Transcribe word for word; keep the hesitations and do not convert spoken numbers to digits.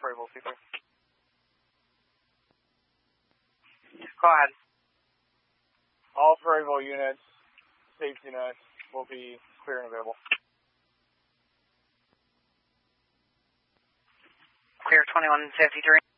Perryville C three. Go ahead. All Perryville units, safety nets, will be clear and available. Clear twenty-one fifty-three.